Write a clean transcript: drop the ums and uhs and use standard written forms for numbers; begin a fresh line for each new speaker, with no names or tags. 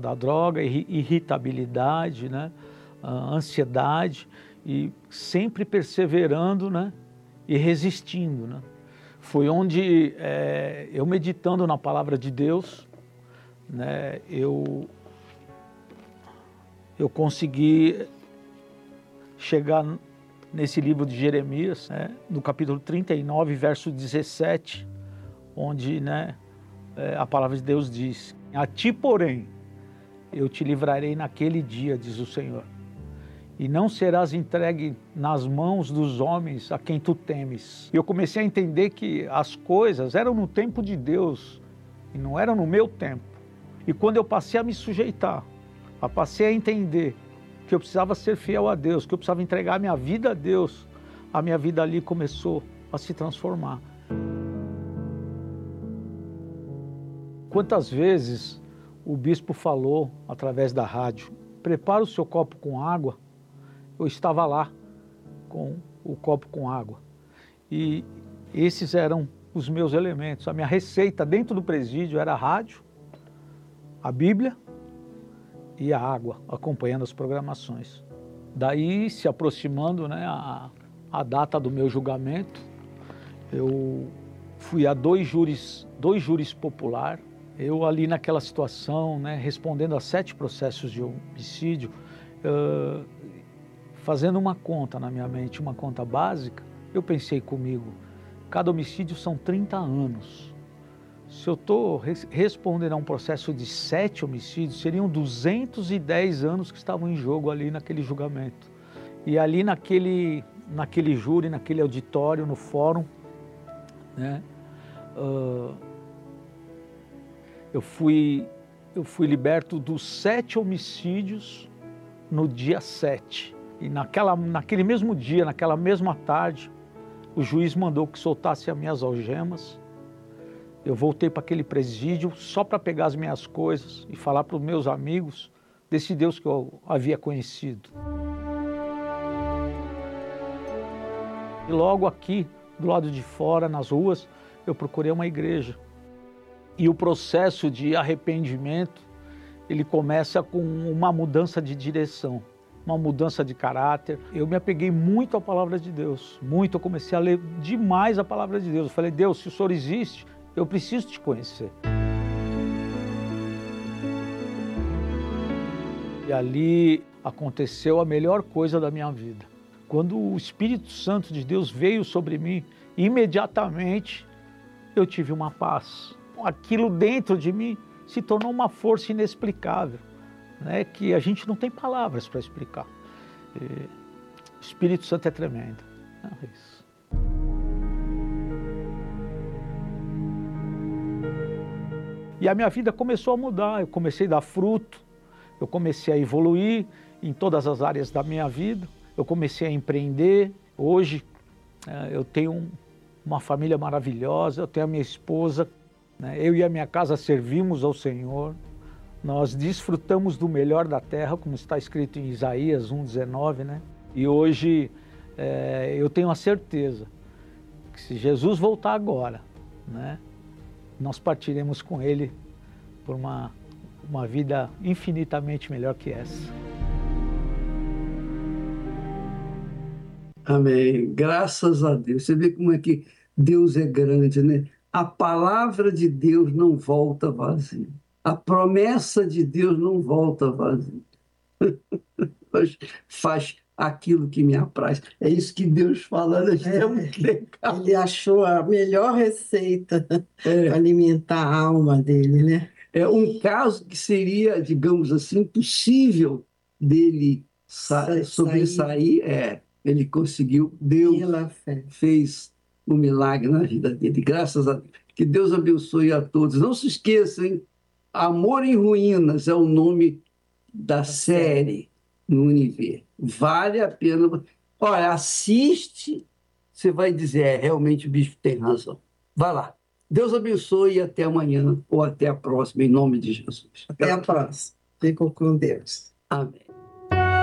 da droga, irritabilidade, né? Ansiedade, e sempre perseverando, né? E resistindo, né? Foi onde eu meditando na palavra de Deus, né? Eu consegui chegar nesse livro de Jeremias, né? No capítulo 39, verso 17, onde, né? A palavra de Deus diz: a ti, porém, eu te livrarei naquele dia, diz o Senhor, e não serás entregue nas mãos dos homens a quem tu temes. E eu comecei a entender que as coisas eram no tempo de Deus e não eram no meu tempo. E quando eu passei a me sujeitar, passei a entender que eu precisava ser fiel a Deus, que eu precisava entregar a minha vida a Deus, a minha vida ali começou a se transformar. Quantas vezes o bispo falou através da rádio: prepara o seu copo com água. Eu estava lá com o copo com água. E esses eram os meus elementos. A minha receita dentro do presídio era a rádio, a Bíblia e a água, acompanhando as programações. Daí, se aproximando, né, a data do meu julgamento, eu fui a dois júris popular. Eu ali naquela situação, né, respondendo a 7 processos de homicídio, fazendo uma conta na minha mente, uma conta básica, eu pensei comigo: cada homicídio são 30 anos. Se eu estou respondendo a um processo de 7 homicídios, seriam 210 anos que estavam em jogo ali naquele julgamento. E ali naquele júri, naquele auditório, no fórum, né, eu fui liberto dos 7 homicídios no dia 7. E naquele mesmo dia, naquela mesma tarde, o juiz mandou que soltasse as minhas algemas. Eu voltei para aquele presídio só para pegar as minhas coisas e falar para os meus amigos desse Deus que eu havia conhecido. E logo aqui, do lado de fora, nas ruas, eu procurei uma igreja. E o processo de arrependimento, ele começa com uma mudança de direção, uma mudança de caráter. Eu me apeguei muito à palavra de Deus, muito. Eu comecei a ler demais a palavra de Deus. Eu falei: Deus, se o Senhor existe, eu preciso te conhecer. E ali aconteceu a melhor coisa da minha vida. Quando o Espírito Santo de Deus veio sobre mim, imediatamente eu tive uma paz. Aquilo dentro de mim se tornou uma força inexplicável, né, que a gente não tem palavras para explicar. O Espírito Santo é tremendo. É isso. E a minha vida começou a mudar, eu comecei a dar fruto, eu comecei a evoluir em todas as áreas da minha vida, eu comecei a empreender. Hoje eu tenho uma família maravilhosa, eu tenho a minha esposa, né, eu e a minha casa servimos ao Senhor. Nós desfrutamos do melhor da terra, como está escrito em Isaías 1,19, né? E hoje eu tenho a certeza que se Jesus voltar agora, né, nós partiremos com Ele por uma vida infinitamente melhor que essa.
Amém. Graças a Deus. Você vê como é que Deus é grande, né? A palavra de Deus não volta vazia. A promessa de Deus não volta vazia. Faz aquilo que me apraz. É isso que Deus fala, né? É muito legal.
Ele achou a melhor receita para alimentar a alma dele, né?
É um caso que seria, digamos assim, possível dele sobressair. Ele conseguiu, Deus fez um milagre na vida dele, graças a Deus. Que Deus abençoe a todos. Não se esqueçam, hein? Amor em Ruínas é o nome da série no Univer. Vale a pena. Olha, assiste, você vai dizer: realmente o bispo tem razão. Vai lá. Deus abençoe e até amanhã ou até a próxima, em nome de Jesus.
Até a próxima. Fico com Deus.
Amém.